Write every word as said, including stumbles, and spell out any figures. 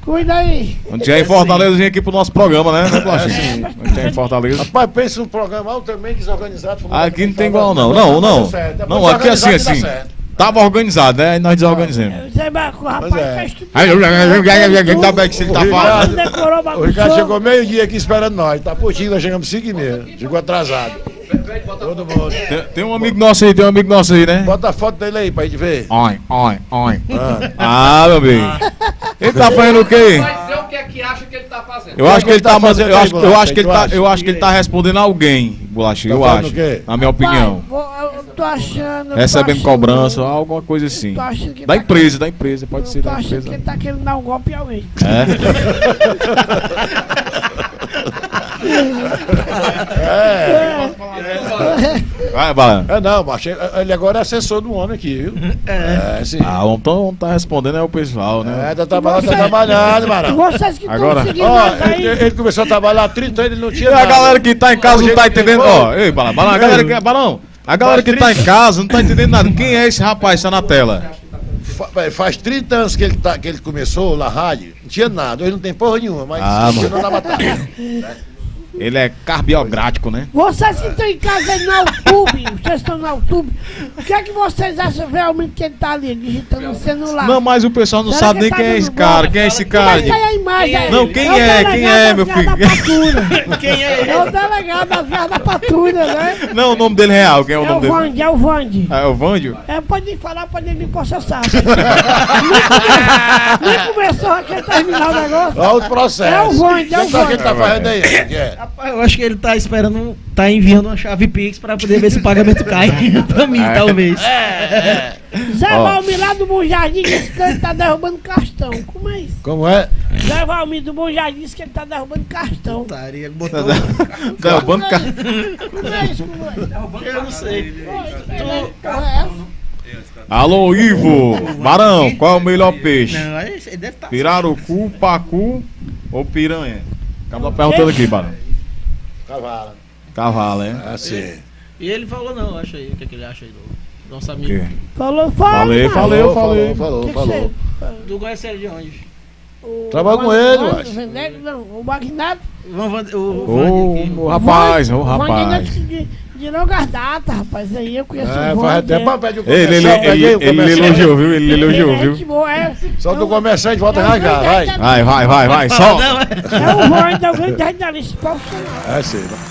Cuida aí. Não tinha em Fortaleza, vinha aqui pro nosso programa, né? Não tinha em Fortaleza. Rapaz, pensa num programa altamente desorganizado. Aqui não tem igual, não. Não, não. Não, aqui é assim, assim. Tava organizado, né? Aí nós desorganizamos. Você vai com o rapaz faz tudo. Aí, tá bem que ele tá falando. O Ricardo chegou meio-dia aqui esperando nós. Tá putinho, nós chegamos cinco e meia. Chegou atrasado. Todo mundo. Tem, tem um amigo nosso aí, tem um amigo nosso aí, né? Bota a foto dele aí pra gente ver. Oi, oi, oi. Ah, meu bem. Ele tá fazendo o quê? Vai dizer o que é que acha que ele tá fazendo. Eu acho que ele tá fazendo. Eu acho, eu acho que ele tá. Eu acho que ele tá respondendo a alguém, Bolacha. Eu acho. Na minha opinião. Eu tô achando. Recebendo cobrança, alguma coisa assim. Da empresa, da empresa, pode ser da empresa. Que ele tá querendo dar um golpe em alguém. É. Vai, Bala. É não, macho. Ele agora é assessor do homem aqui, viu? É. É, sim. Ah, o Tom tá respondendo é o pessoal, né? É, tá trabalhando, tá trabalhando, Marão. Vocês que estão Agora, seguindo Ó, nós aí. ele, ele começou a trabalhar há trinta anos, ele não tinha E a nada. galera que tá em casa não tá jeito que entendendo. foi. Ó, ei, Balão, Balão, a galera que. Balão, a galera que tá em casa não tá entendendo nada. Quem é esse rapaz que tá na tela? Fa- Faz trinta anos que ele, tá, que ele começou na rádio, não tinha nada, hoje não tem porra nenhuma, mas Ah, tinha mano. na batalha. Ele é carbiogrático, né? Vocês que estão em casa aí no YouTube, vocês estão no YouTube, o que é que vocês acham realmente que ele tá ali digitando no celular? Não, mas o pessoal não Será sabe que nem tá quem é dando esse cara. golpe? Quem é esse Mas cara? tá aí a imagem aí. Não, quem o é? delegado Quem é, da meu Viada filho? Patrulha. Quem é ele? É o delegado da Viada Patrulha, né? Não, o nome dele é real. Quem é o É o nome dele? Vande, é o Vande. Ah, é o Vândio? É, pode falar, pode me processar. Nem começou aqui a terminar o negócio. Olha o processo. É o Vande, é o O que é que ele Vande. tá fazendo aí? O que é? Rapaz, eu acho que ele tá esperando, tá enviando uma chave Pix pra poder ver se o pagamento cai pra mim, talvez. Zé Ó. Valmir lá do Bom Jardim disse que ele tá derrubando cartão. Como é isso? Como é? Zé Valmir do Bom Jardim disse que ele tá derrubando cartão. Taria, botou... Derrubando Como ca- é Como é isso? Como é? Eu não sei. Porra, é essa? Alô, Ivo! Barão, qual é o melhor peixe? Não, aí ele deve estar... Pirarucu, pacu ou piranha? Acaba perguntando aqui, Barão. Cavalo. Cavalo, hein? Assim. E ele falou não, acha aí, o que, é que ele acha aí do nosso O amigo. quê? Falou, fala. Falei, mano. falei, eu falei. Falou, Que que falou. você- Tu conhece ele de onde? o- Trabalha com o- ele, o- eu o- acho. Vendego, não, o Magnado. O, Van- o, o, Ô, Vande aqui. o rapaz, ô O Vande rapaz. de, de, de longas datas, rapaz. Aí eu conheço É, o faz Vande. até pra pedir o Ele, ele, comerciante, ele, peguei o ele, ele comerciante. elogiou, viu? Ele elogiou, é viu? gente boa, é. Só do comerciante, volta já já, vai. Vai, vai, vai, vai, só. Não, é... É o Vande, é o grande radialista profissional. É sim.